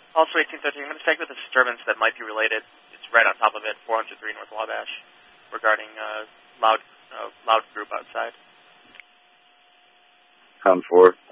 Also 1813, I'm going to check with a disturbance that might be related. It's right on top of it, 403 North Wabash, regarding loud group outside. Con 4.